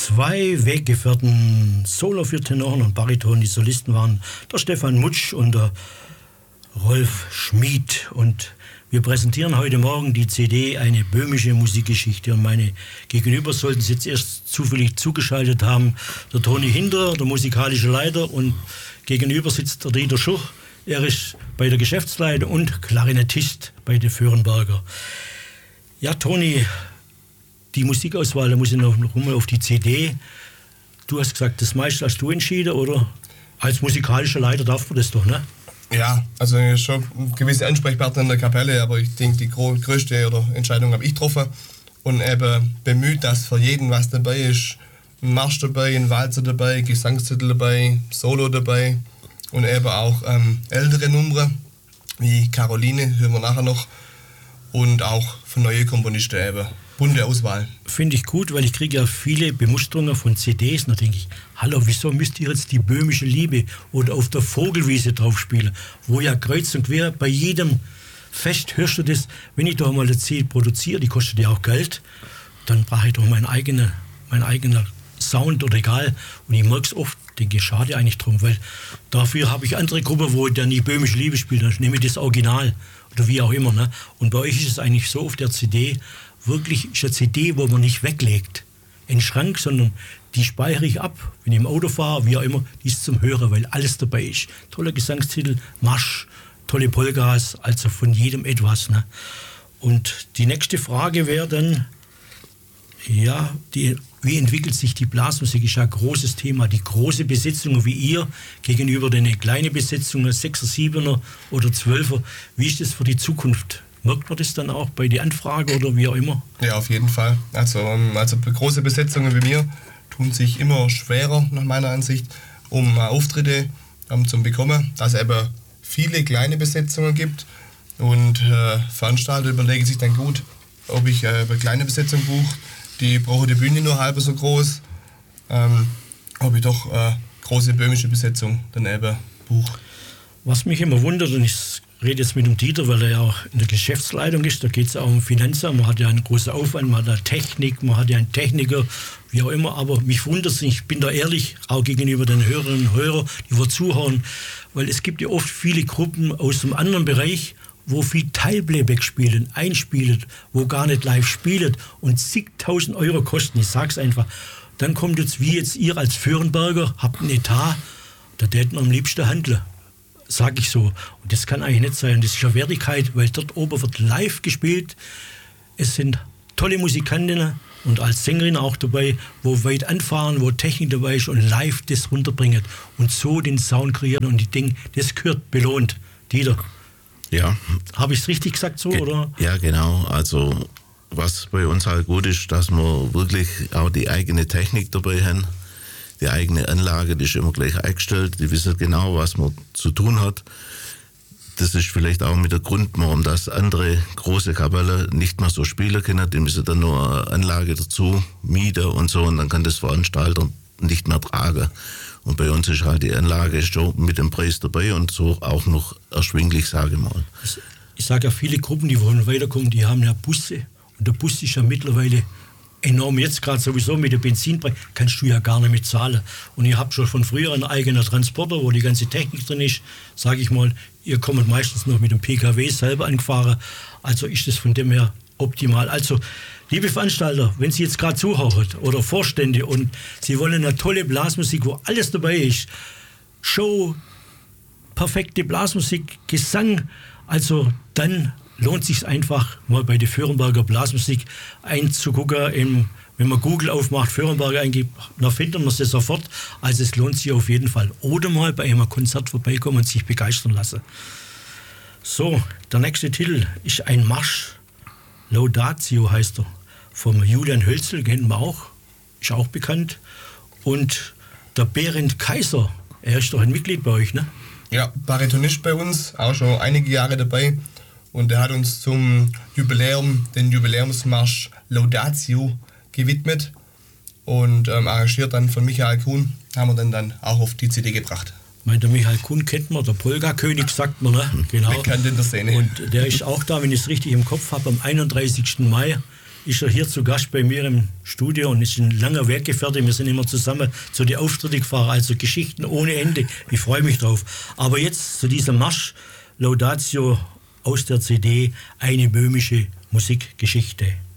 2 Weggefährten, Solo für Tenoren und Bariton. Die Solisten waren der Stefan Mutsch und der Rolf Schmid. Und wir präsentieren heute Morgen die CD Eine böhmische Musikgeschichte. Und meine Gegenüber sollten Sie jetzt erst zufällig zugeschaltet haben, der Toni Hinter, der musikalische Leiter, und gegenüber sitzt der Dieter Schuch. Er ist bei der Geschäftsleitung und Klarinettist bei den Föhrenberger. Ja, Toni, die Musikauswahl, da muss ich noch mal auf die CD. Du hast gesagt, das meiste hast du entschieden, oder? Als musikalischer Leiter darf man das doch, ne? Ja, also schon gewisse Ansprechpartner in der Kapelle, aber ich denke, die größte Entscheidung habe ich getroffen und eben bemüht, dass für jeden was dabei ist. Ein Marsch dabei, ein Walzer dabei, Gesangstitel dabei, Solo dabei und eben auch ältere Nummern, wie Caroline, hören wir nachher noch, und auch von neuen Komponisten eben. Bunte Auswahl. Finde ich gut, weil ich kriege ja viele Bemusterungen von CDs. Da denke ich, hallo, wieso müsst ihr jetzt die böhmische Liebe oder auf der Vogelwiese drauf spielen? Wo ja kreuz und quer bei jedem Fest hörst du das. Wenn ich doch mal eine CD produziere, die kostet ja auch Geld, dann brauche ich doch mein eigener Sound oder egal. Und ich merke es oft, denke ich, schade eigentlich drum, weil dafür habe ich andere Gruppen, wo dann die böhmische Liebe spielt. Dann nehme ich das Original oder wie auch immer. Ne? Und bei euch ist es eigentlich so auf der CD, wirklich ist eine CD, wo man nicht weglegt in den Schrank, sondern die speichere ich ab, wenn ich im Auto fahre, wie auch immer, die ist zum Hören, weil alles dabei ist. Toller Gesangstitel, Marsch, tolle Polkas, also von jedem etwas. Ne? Und die nächste Frage wäre dann, ja, wie entwickelt sich die Blasmusik? Ist ja ein großes Thema. Die große Besetzung wie ihr gegenüber den kleinen Besetzungen, 6er, 7er oder 12er. Wie ist das für die Zukunft? Merkt man das dann auch bei der Anfrage oder wie auch immer? Ja, auf jeden Fall. Also große Besetzungen wie mir tun sich immer schwerer, nach meiner Ansicht, um Auftritte zu bekommen, dass es eben viele kleine Besetzungen gibt. Und Veranstalter überlegen sich dann gut, ob ich eine kleine Besetzung buche. Die brauchen die Bühne nur halb so groß. Ob ich doch große böhmische Besetzung dann eben buche. Was mich immer wundert, und ich rede jetzt mit dem Dieter, weil er ja auch in der Geschäftsleitung ist, da geht es auch um Finanzen, man hat ja einen großen Aufwand, man hat eine Technik, man hat ja einen Techniker, wie auch immer, aber mich wundert es, ich bin da ehrlich, auch gegenüber den Hörerinnen und Hörern, die wir zuhören, weil es gibt ja oft viele Gruppen aus dem anderen Bereich, wo viel Teilplayback spielen, einspielen, wo gar nicht live spielen und zigtausend Euro kosten, ich sag's einfach. Dann kommt jetzt, wie jetzt ihr als Föhrenberger, habt einen Etat, da täten wir am liebsten handeln. Sag ich so. Und das kann eigentlich nicht sein. Das ist eine Wertigkeit, weil dort oben wird live gespielt. Es sind tolle Musikantinnen und als Sängerin auch dabei, wo weit anfahren, wo Technik dabei ist und live das runterbringen und so den Sound kreieren. Und ich denke, das gehört belohnt. Dieter. Ja. Habe ich es richtig gesagt so, oder? Ja, genau. Also was bei uns halt gut ist, dass wir wirklich auch die eigene Technik dabei haben. Die eigene Anlage, die ist immer gleich eingestellt, die wissen genau, was man zu tun hat. Das ist vielleicht auch mit der Grund, warum das andere große Kapellen nicht mehr so spielen können. Die müssen dann nur eine Anlage dazu mieten und so, und dann kann das Veranstalter nicht mehr tragen. Und bei uns ist halt die Anlage schon mit dem Preis dabei und so auch noch erschwinglich, sage ich mal. Ich sage ja, viele Gruppen, die wollen weiterkommen, die haben ja Busse. Und der Bus ist ja mittlerweile enorm. Jetzt gerade sowieso mit dem Benzinpreis kannst du ja gar nicht mehr zahlen. Und ihr habt schon von früher einen eigenen Transporter, wo die ganze Technik drin ist. Sage ich mal, ihr kommt meistens noch mit dem PKW selber angefahren. Also ist das von dem her optimal. Also, liebe Veranstalter, wenn Sie jetzt gerade zuhören oder Vorstände und Sie wollen eine tolle Blasmusik, wo alles dabei ist, Show, perfekte Blasmusik, Gesang, also dann lohnt sich einfach mal bei der Föhrenberger Blasmusik einzugucken. Wenn man Google aufmacht, Föhrenberger eingibt, dann findet man sie sofort. Also es lohnt sich auf jeden Fall. Oder mal bei einem Konzert vorbeikommen und sich begeistern lassen. So, der nächste Titel ist ein Marsch. Laudatio heißt er. Vom Julian Hölzel, kennen wir auch. Ist auch bekannt. Und der Berend Kaiser, er ist doch ein Mitglied bei euch, ne? Ja, Baritonist bei uns, auch schon einige Jahre dabei. Und er hat uns zum Jubiläum den Jubiläumsmarsch Laudatio gewidmet und arrangiert dann von Michael Kuhn, haben wir dann auch auf die CD gebracht. Der Michael Kuhn kennt man, der Polka-König sagt man, ne? Genau. Bekannt in der Szene. Und der ist auch da, wenn ich es richtig im Kopf habe, am 31. Mai ist er hier zu Gast bei mir im Studio und ist ein langer Weggefährte. Wir sind immer zusammen zu den Auftritte gefahren, also Geschichten ohne Ende. Ich freue mich drauf. Aber jetzt zu diesem Marsch Laudatio aus der CD, eine böhmische Musikgeschichte.